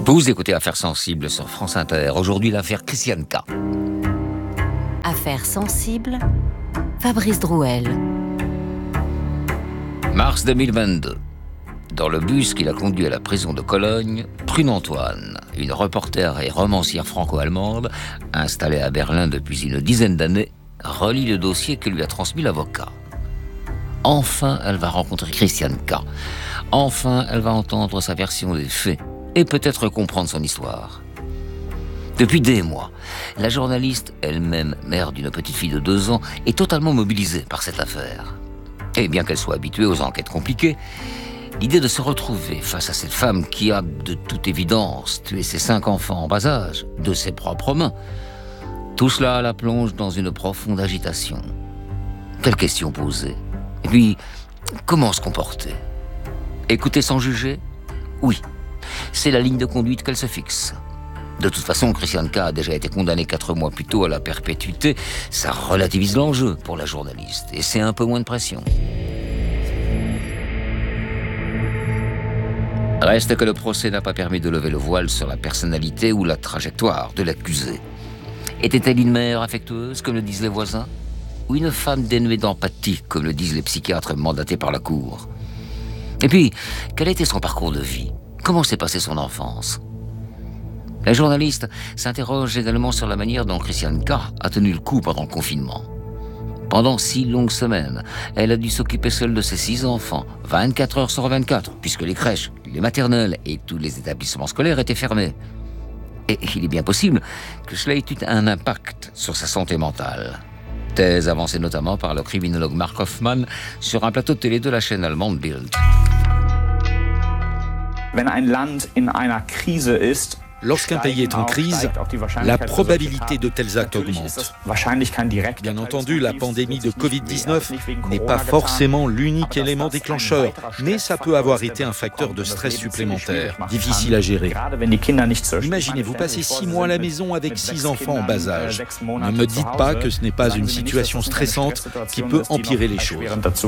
Vous écoutez Affaires sensibles sur France Inter. Aujourd'hui, l'affaire Christiane K. Affaires sensibles, Fabrice Drouel. Mars 2022. Dans le bus qui l'a conduit à la prison de Cologne, Prune Antoine, une reporter et romancière franco-allemande, installée à Berlin depuis une dizaine d'années, relit le dossier que lui a transmis l'avocat. Enfin, elle va rencontrer Christiane K. Enfin, elle va entendre sa version des faits et peut-être comprendre son histoire. Depuis des mois, la journaliste, elle-même mère d'une petite fille de 2 ans, est totalement mobilisée par cette affaire. Et bien qu'elle soit habituée aux enquêtes compliquées, l'idée de se retrouver face à cette femme qui a, de toute évidence, tué ses 5 enfants en bas âge, de ses propres mains, tout cela la plonge dans une profonde agitation. Quelles questions poser? Et puis, comment se comporter? Écouter sans juger? Oui, c'est la ligne de conduite qu'elle se fixe. De toute façon, Christiane K. a déjà été condamnée 4 mois plus tôt à la perpétuité. Ça relativise l'enjeu pour la journaliste, et c'est un peu moins de pression. Reste que le procès n'a pas permis de lever le voile sur la personnalité ou la trajectoire de l'accusée. Était-elle une mère affectueuse, comme le disent les voisins, ou une femme dénuée d'empathie, comme le disent les psychiatres mandatés par la Cour? Et puis, quel était son parcours de vie? Comment s'est passée son enfance? La journaliste s'interroge également sur la manière dont Christiane K. a tenu le coup pendant le confinement. Pendant 6 longues semaines, elle a dû s'occuper seule de ses 6 enfants, 24 heures sur 24, puisque les crèches, les maternelles et tous les établissements scolaires étaient fermés. Et il est bien possible que cela ait eu un impact sur sa santé mentale. Thèse avancée notamment par le criminologue Mark Hoffmann sur un plateau de télé de la chaîne allemande Bild. Lorsqu'un pays est en crise, la probabilité de tels actes augmente. Bien entendu, la pandémie de Covid-19 n'est pas forcément l'unique élément déclencheur, mais ça peut avoir été un facteur de stress supplémentaire, difficile à gérer. Imaginez, vous passez 6 mois à la maison avec 6 enfants en bas âge. Ne me dites pas que ce n'est pas une situation stressante qui peut empirer les choses.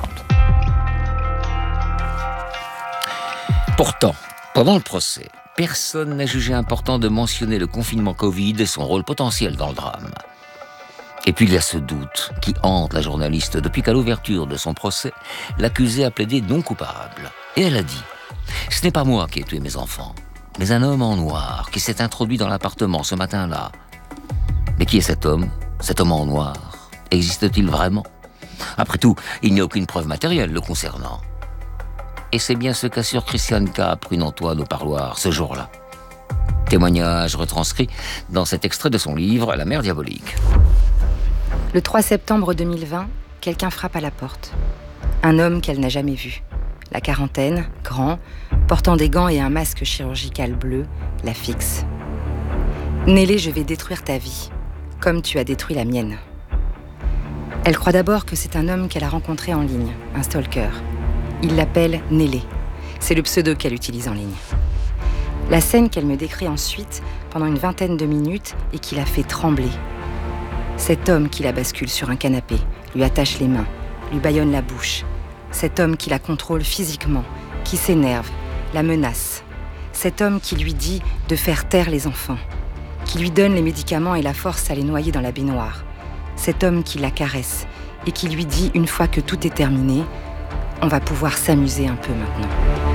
Pourtant, pendant le procès, personne n'a jugé important de mentionner le confinement Covid et son rôle potentiel dans le drame. Et puis il y a ce doute qui hante la journaliste depuis qu'à l'ouverture de son procès, l'accusée a plaidé non coupable. Et elle a dit « Ce n'est pas moi qui ai tué mes enfants, mais un homme en noir qui s'est introduit dans l'appartement ce matin-là. » Mais qui est cet homme en noir? Existe-t-il vraiment? Après tout, il n'y a aucune preuve matérielle le concernant. Et c'est bien ce qu'assure Christiane K. Prune Antoine au parloir ce jour-là. Témoignage retranscrit dans cet extrait de son livre « La mère diabolique ». Le 3 septembre 2020, quelqu'un frappe à la porte. Un homme qu'elle n'a jamais vu. La quarantaine, grand, portant des gants et un masque chirurgical bleu, la fixe. « Nélé, je vais détruire ta vie, comme tu as détruit la mienne. » Elle croit d'abord que c'est un homme qu'elle a rencontré en ligne, un stalker. Il l'appelle Nélé. C'est le pseudo qu'elle utilise en ligne. La scène qu'elle me décrit ensuite, pendant une 20aine de minutes, et qui la fait trembler. Cet homme qui la bascule sur un canapé, lui attache les mains, lui bâillonne la bouche. Cet homme qui la contrôle physiquement, qui s'énerve, la menace. Cet homme qui lui dit de faire taire les enfants, qui lui donne les médicaments et la force à les noyer dans la baignoire. Cet homme qui la caresse et qui lui dit, une fois que tout est terminé, on va pouvoir s'amuser un peu maintenant.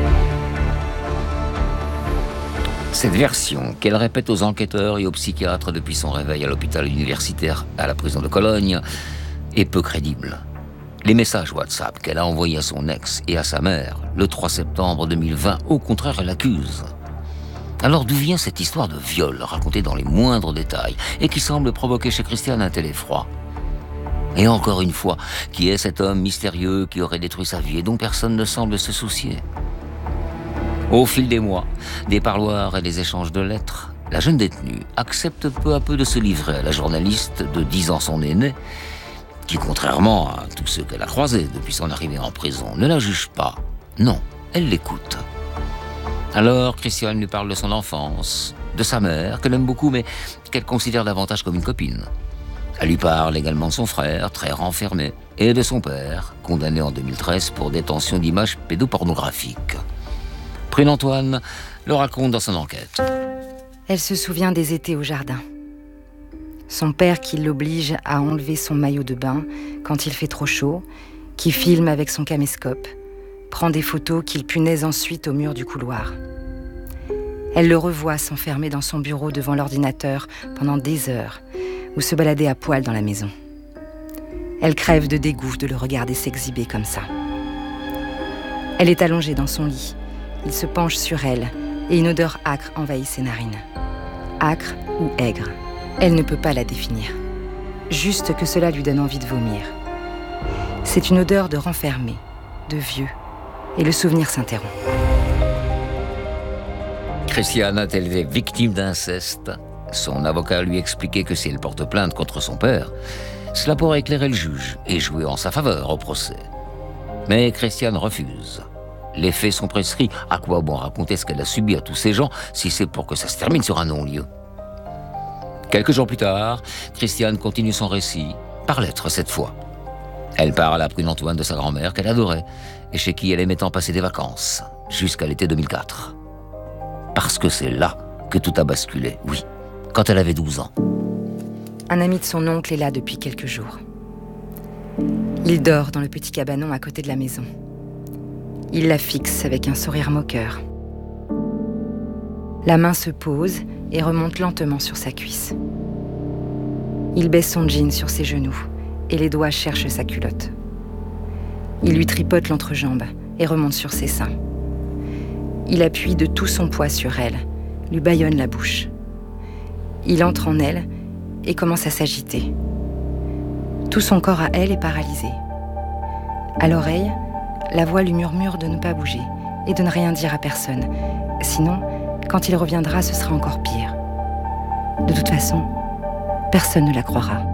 Cette version, qu'elle répète aux enquêteurs et aux psychiatres depuis son réveil à l'hôpital universitaire à la prison de Cologne, est peu crédible. Les messages WhatsApp qu'elle a envoyés à son ex et à sa mère le 3 septembre 2020, au contraire, elle l'accuse. Alors d'où vient cette histoire de viol racontée dans les moindres détails et qui semble provoquer chez Christiane un tel effroi? Et encore une fois, qui est cet homme mystérieux qui aurait détruit sa vie et dont personne ne semble se soucier? Au fil des mois, des parloirs et des échanges de lettres, la jeune détenue accepte peu à peu de se livrer à la journaliste de 10 ans son aînée, qui, contrairement à tous ceux qu'elle a croisés depuis son arrivée en prison, ne la juge pas. Non, elle l'écoute. Alors, Christiane lui parle de son enfance, de sa mère, qu'elle aime beaucoup, mais qu'elle considère davantage comme une copine. Elle lui parle également de son frère, très renfermé, et de son père, condamné en 2013 pour détention d'images pédopornographiques. Prune-Antoine le raconte dans son enquête. Elle se souvient des étés au jardin. Son père qui l'oblige à enlever son maillot de bain quand il fait trop chaud, qui filme avec son caméscope, prend des photos qu'il punaise ensuite au mur du couloir. Elle le revoit s'enfermer dans son bureau devant l'ordinateur pendant des heures ou se balader à poil dans la maison. Elle crève de dégoût de le regarder s'exhiber comme ça. Elle est allongée dans son lit. Il se penche sur elle et une odeur âcre envahit ses narines. Âcre ou aigre, elle ne peut pas la définir. Juste que cela lui donne envie de vomir. C'est une odeur de renfermé, de vieux, et le souvenir s'interrompt. Christiane a-t-elle été victime d'inceste? Son avocat lui expliquait que si elle porte plainte contre son père, cela pourrait éclairer le juge et jouer en sa faveur au procès. Mais Christiane refuse. Les faits sont prescrits. À quoi bon raconter ce qu'elle a subi à tous ces gens si c'est pour que ça se termine sur un non-lieu? Quelques jours plus tard, Christiane continue son récit, par lettre cette fois. Elle parle à Prune-Antoine de sa grand-mère qu'elle adorait et chez qui elle aimait tant passer des vacances, jusqu'à l'été 2004. Parce que c'est là que tout a basculé, oui, quand elle avait 12 ans. Un ami de son oncle est là depuis quelques jours. Il dort dans le petit cabanon à côté de la maison. Il la fixe avec un sourire moqueur. La main se pose et remonte lentement sur sa cuisse. Il baisse son jean sur ses genoux et les doigts cherchent sa culotte. Il lui tripote l'entrejambe et remonte sur ses seins. Il appuie de tout son poids sur elle, lui bâillonne la bouche. Il entre en elle et commence à s'agiter. Tout son corps à elle est paralysé. À l'oreille, la voix lui murmure de ne pas bouger et de ne rien dire à personne. Sinon, quand il reviendra, ce sera encore pire. De toute façon, personne ne la croira.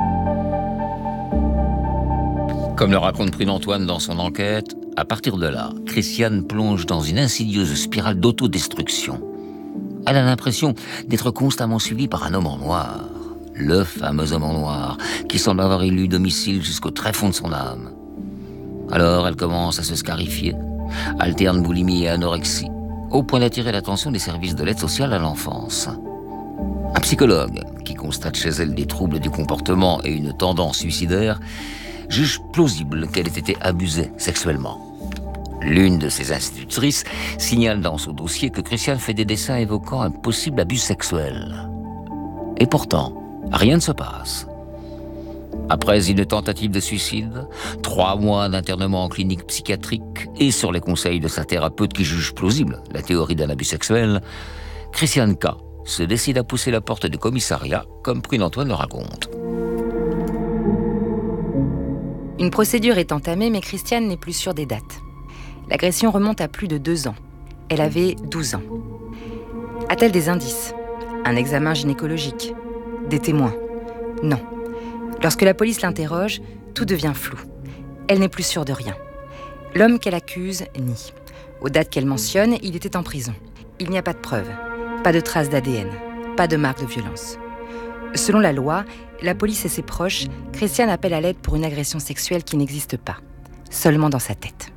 Comme le raconte Prune-Antoine dans son enquête, à partir de là, Christiane plonge dans une insidieuse spirale d'autodestruction. Elle a l'impression d'être constamment suivie par un homme en noir. Le fameux homme en noir, qui semble avoir élu domicile jusqu'au tréfonds de son âme. Alors elle commence à se scarifier, alterne boulimie et anorexie, au point d'attirer l'attention des services de l'aide sociale à l'enfance. Un psychologue, qui constate chez elle des troubles du comportement et une tendance suicidaire, juge plausible qu'elle ait été abusée sexuellement. L'une de ses institutrices signale dans son dossier que Christiane fait des dessins évoquant un possible abus sexuel. Et pourtant, rien ne se passe. Après une tentative de suicide, 3 mois d'internement en clinique psychiatrique et sur les conseils de sa thérapeute qui juge plausible la théorie d'un abus sexuel, Christiane K. se décide à pousser la porte du commissariat, comme Prune-Antoine le raconte. Une procédure est entamée, mais Christiane n'est plus sûre des dates. L'agression remonte à plus de 2 ans. Elle avait 12 ans. A-t-elle des indices? Un examen gynécologique? Des témoins? Non. Lorsque la police l'interroge, tout devient flou. Elle n'est plus sûre de rien. L'homme qu'elle accuse nie. Aux dates qu'elle mentionne, il était en prison. Il n'y a pas de preuves, pas de traces d'ADN, pas de marques de violence. Selon la loi, la police et ses proches, Christiane appelle à l'aide pour une agression sexuelle qui n'existe pas, seulement dans sa tête.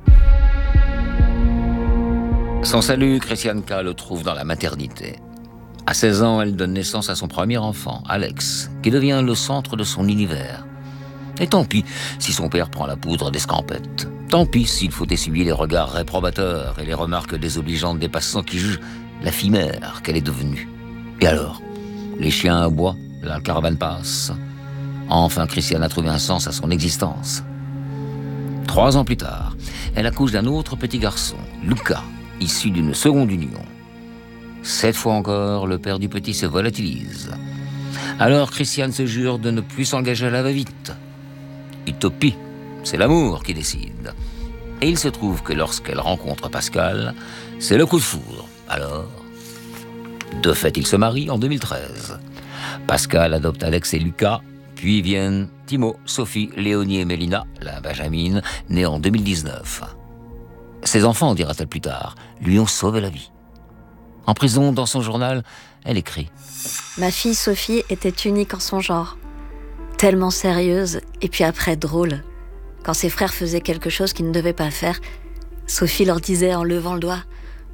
Son salut, Christiane K. le trouve dans la maternité. À 16 ans, elle donne naissance à son premier enfant, Alex, qui devient le centre de son univers. Et tant pis si son père prend la poudre d'escampette. Tant pis s'il faut essuyer les regards réprobateurs et les remarques désobligeantes des passants qui jugent la fille mère qu'elle est devenue. Et alors, les chiens aboient, la caravane passe. Enfin, Christiane a trouvé un sens à son existence. 3 ans plus tard, elle accouche d'un autre petit garçon, Lucas, issu d'une seconde union. 7 fois encore, le père du petit se volatilise. Alors Christiane se jure de ne plus s'engager à la va-vite. Utopie, c'est l'amour qui décide. Et il se trouve que lorsqu'elle rencontre Pascal, c'est le coup de foudre. Alors, de fait, ils se marient en 2013. Pascal adopte Alex et Lucas, puis viennent Timo, Sophie, Léonie et Mélina, la Benjamine, née en 2019. Ses enfants, dira-t-elle plus tard, lui ont sauvé la vie. En prison, dans son journal, elle écrit « Ma fille Sophie était unique en son genre. Tellement sérieuse, et puis après drôle. Quand ses frères faisaient quelque chose qu'ils ne devaient pas faire, Sophie leur disait en levant le doigt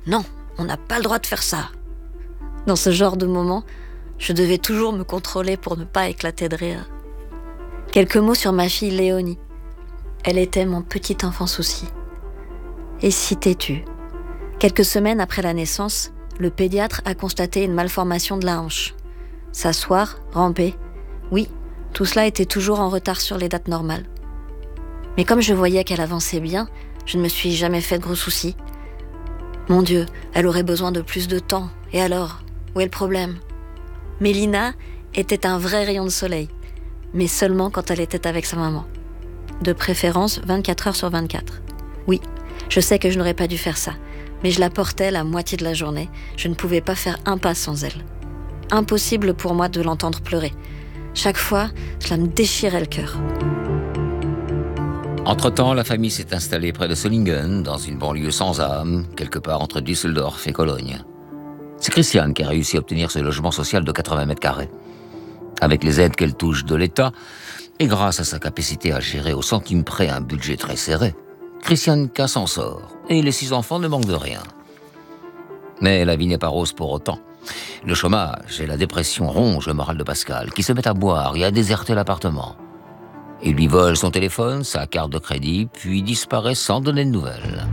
Non, on n'a pas le droit de faire ça. Dans ce genre de moment, je devais toujours me contrôler pour ne pas éclater de rire. Quelques mots sur ma fille Léonie. Elle était mon petit enfant souci. Et si têtue. Quelques semaines après la naissance, le pédiatre a constaté une malformation de la hanche. S'asseoir, ramper. Oui, tout cela était toujours en retard sur les dates normales. Mais comme je voyais qu'elle avançait bien, je ne me suis jamais fait de gros soucis. Mon Dieu, elle aurait besoin de plus de temps. Et alors, où est le problème ? Mélina était un vrai rayon de soleil, mais seulement quand elle était avec sa maman. De préférence 24 heures sur 24. Oui, je sais que je n'aurais pas dû faire ça, mais je la portais la moitié de la journée. Je ne pouvais pas faire un pas sans elle. Impossible pour moi de l'entendre pleurer. Chaque fois, cela me déchirait le cœur. Entre-temps, la famille s'est installée près de Solingen, dans une banlieue sans âme, quelque part entre Düsseldorf et Cologne. C'est Christiane qui a réussi à obtenir ce logement social de 80 mètres carrés. Avec les aides qu'elle touche de l'État, et grâce à sa capacité à gérer au centime près un budget très serré, Christiane K s'en sort, et les 6 enfants ne manquent de rien. Mais la vie n'est pas rose pour autant. Le chômage et la dépression rongent le moral de Pascal, qui se met à boire et à déserter l'appartement. Il lui vole son téléphone, sa carte de crédit, puis disparaît sans donner de nouvelles.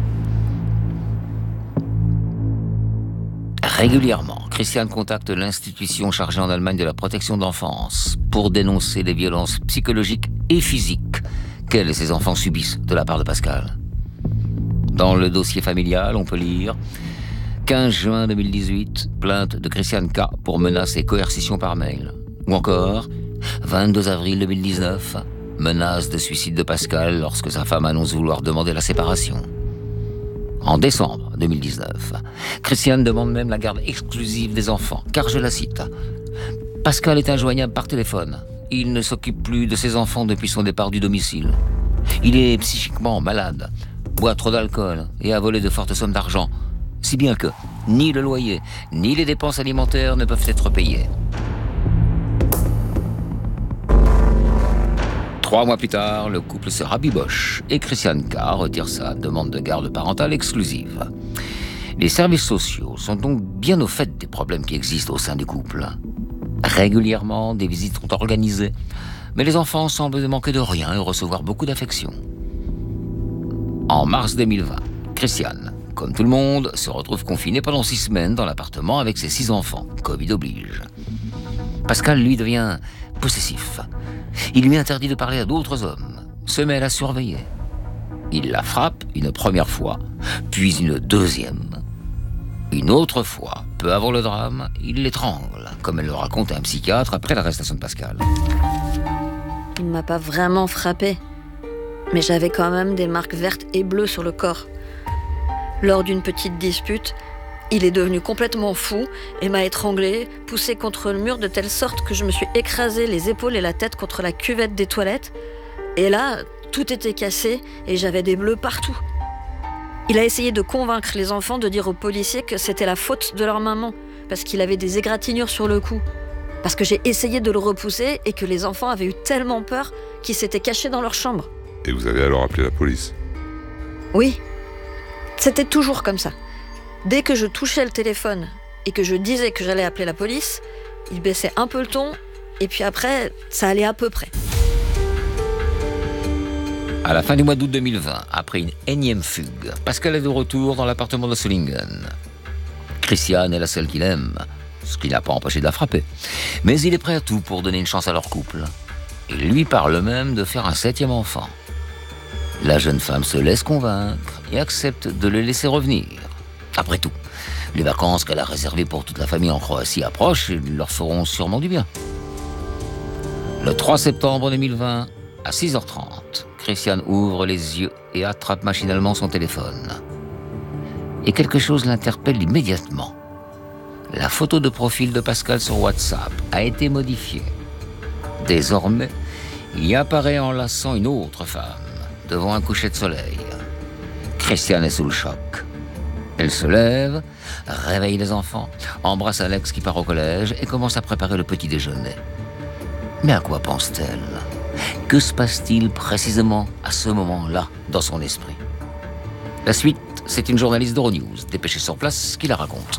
Régulièrement, Christiane contacte l'institution chargée en Allemagne de la protection de l'enfance pour dénoncer les violences psychologiques et physiques qu'elle et ses enfants subissent de la part de Pascal. Dans le dossier familial, on peut lire 15 juin 2018, plainte de Christiane K pour menaces et coercition par mail. Ou encore 22 avril 2019, menace de suicide de Pascal lorsque sa femme annonce vouloir demander la séparation. En décembre 2019, Christiane demande même la garde exclusive des enfants, car je la cite. Pascal est injoignable par téléphone. Il ne s'occupe plus de ses enfants depuis son départ du domicile. Il est psychiquement malade, boit trop d'alcool et a volé de fortes sommes d'argent, si bien que ni le loyer, ni les dépenses alimentaires ne peuvent être payées. 3 mois plus tard, le couple se rabiboche et Christiane K retire sa demande de garde parentale exclusive. Les services sociaux sont donc bien au fait des problèmes qui existent au sein du couple. Régulièrement, des visites sont organisées, mais les enfants semblent ne manquer de rien et recevoir beaucoup d'affection. En mars 2020, Christiane, comme tout le monde, se retrouve confinée pendant 6 semaines dans l'appartement avec ses 6 enfants, Covid oblige. Pascal, lui, devient possessif. Il lui interdit de parler à d'autres hommes, se met à la surveiller. Il la frappe une première fois, puis une deuxième. Une autre fois, peu avant le drame, il l'étrangle, comme elle le raconte à un psychiatre après l'arrestation de Pascal. Il ne m'a pas vraiment frappée, mais j'avais quand même des marques vertes et bleues sur le corps. Lors d'une petite dispute, il est devenu complètement fou et m'a étranglée, poussée contre le mur de telle sorte que je me suis écrasé les épaules et la tête contre la cuvette des toilettes. Et là, tout était cassé et j'avais des bleus partout. Il a essayé de convaincre les enfants de dire aux policiers que c'était la faute de leur maman, parce qu'il avait des égratignures sur le cou. Parce que j'ai essayé de le repousser et que les enfants avaient eu tellement peur qu'ils s'étaient cachés dans leur chambre. Et vous avez alors appelé la police ? Oui, c'était toujours comme ça. Dès que je touchais le téléphone et que je disais que j'allais appeler la police, il baissait un peu le ton et puis après, ça allait à peu près. À la fin du mois d'août 2020, après une énième fugue, Pascal est de retour dans l'appartement de Solingen. Christiane est la seule qu'il aime, ce qui n'a pas empêché de la frapper. Mais il est prêt à tout pour donner une chance à leur couple. Il lui parle même de faire un 7e enfant. La jeune femme se laisse convaincre et accepte de le laisser revenir. Après tout, les vacances qu'elle a réservées pour toute la famille en Croatie approchent et leur feront sûrement du bien. Le 3 septembre 2020, à 6h30, Christiane ouvre les yeux et attrape machinalement son téléphone. Et quelque chose l'interpelle immédiatement. La photo de profil de Pascal sur WhatsApp a été modifiée. Désormais, il y apparaît enlaçant une autre femme devant un coucher de soleil. Christiane est sous le choc. Elle se lève, réveille les enfants, embrasse Alex qui part au collège et commence à préparer le petit déjeuner. Mais à quoi pense-t-elle ? Que se passe-t-il précisément à ce moment-là dans son esprit ? La suite C'est une journaliste d'Euronews, dépêchée sur place, qui la raconte.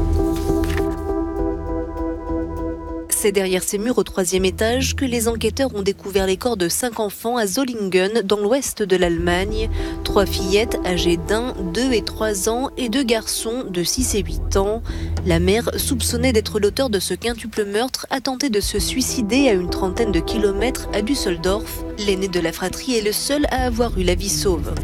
C'est derrière ces murs au 3e étage que les enquêteurs ont découvert les corps de 5 enfants à Zollingen, dans l'ouest de l'Allemagne. 3 fillettes âgées d'1, 2 et 3 ans et 2 garçons de 6 et 8 ans. La mère, soupçonnée d'être l'auteur de ce quintuple meurtre, a tenté de se suicider à une trentaine de kilomètres à Düsseldorf. L'aîné de la fratrie est le seul à avoir eu la vie sauve.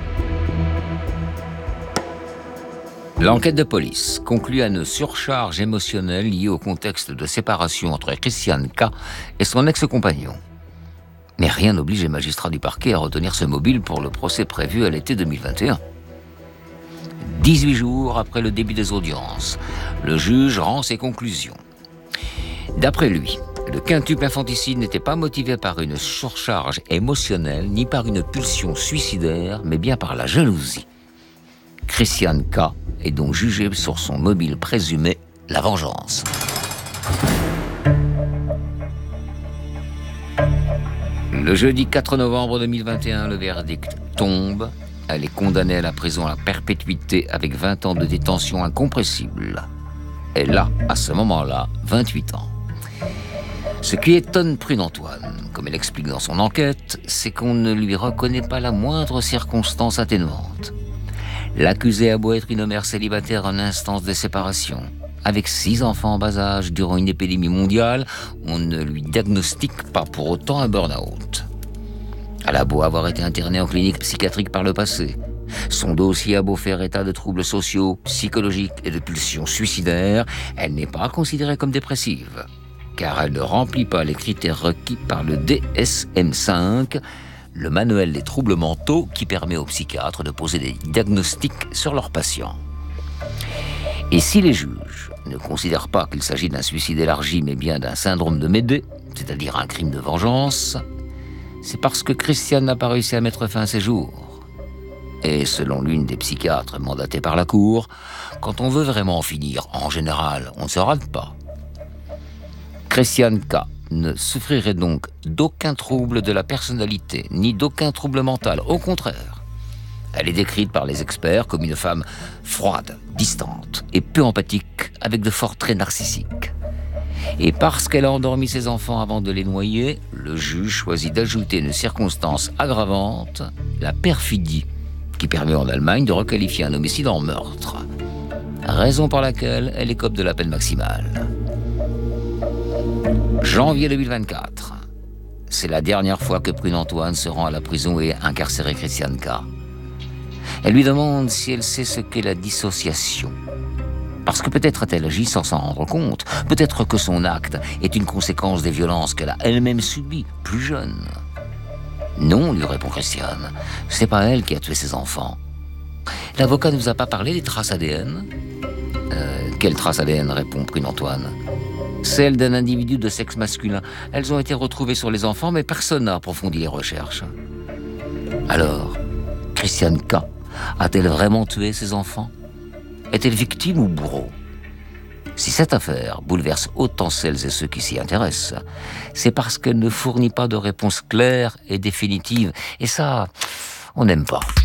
L'enquête de police conclut à une surcharge émotionnelle liée au contexte de séparation entre Christian K. et son ex-compagnon. Mais rien n'oblige les magistrats du parquet à retenir ce mobile pour le procès prévu à l'été 2021. 18 jours après le début des audiences, le juge rend ses conclusions. D'après lui, le quintuple infanticide n'était pas motivé par une surcharge émotionnelle ni par une pulsion suicidaire, mais bien par la jalousie. Christian K. est donc jugé sur son mobile présumé, la vengeance. Le jeudi 4 novembre 2021, le verdict tombe. Elle est condamnée à la prison à perpétuité avec 20 ans de détention incompressible. Elle a, à ce moment-là, 28 ans. Ce qui étonne Prune-Antoine, comme elle explique dans son enquête, c'est qu'on ne lui reconnaît pas la moindre circonstance atténuante. L'accusé a beau être une mère célibataire en instance de séparation. Avec 6 enfants en bas âge durant une épidémie mondiale, on ne lui diagnostique pas pour autant un burn-out. Elle a beau avoir été internée en clinique psychiatrique par le passé. Son dossier a beau faire état de troubles sociaux, psychologiques et de pulsions suicidaires, elle n'est pas considérée comme dépressive, car elle ne remplit pas les critères requis par le DSM-5, le manuel des troubles mentaux qui permet aux psychiatres de poser des diagnostics sur leurs patients. Et si les juges ne considèrent pas qu'il s'agit d'un suicide élargi, mais bien d'un syndrome de Médée, c'est-à-dire un crime de vengeance, c'est parce que Christiane n'a pas réussi à mettre fin à ses jours. Et selon l'une des psychiatres mandatées par la Cour, quand on veut vraiment en finir, en général, on ne se rate pas. Christian K. ne souffrirait donc d'aucun trouble de la personnalité, ni d'aucun trouble mental. Au contraire, elle est décrite par les experts comme une femme froide, distante et peu empathique, avec de forts traits narcissiques. Et parce qu'elle a endormi ses enfants avant de les noyer, le juge choisit d'ajouter une circonstance aggravante, la perfidie, qui permet en Allemagne de requalifier un homicide en meurtre. Raison pour laquelle elle écope de la peine maximale. Janvier 2024. C'est la dernière fois que Prune-Antoine se rend à la prison et incarcéré Christian K. Elle lui demande si elle sait ce qu'est la dissociation. Parce que peut-être a-t-elle agi sans s'en rendre compte. Peut-être que son acte est une conséquence des violences qu'elle a elle-même subies, plus jeune. Non, lui répond Christiane. C'est pas elle qui a tué ses enfants. L'avocat ne vous a pas parlé des traces ADN ? Quelles traces ADN ? Répond Prune-Antoine. Celles d'un individu de sexe masculin. Elles ont été retrouvées sur les enfants, mais personne n'a approfondi les recherches. Alors, Christian K. a-t-elle vraiment tué ses enfants ? Est-elle victime ou bourreau ? Si cette affaire bouleverse autant celles et ceux qui s'y intéressent, c'est parce qu'elle ne fournit pas de réponse claire et définitive. Et ça, on n'aime pas.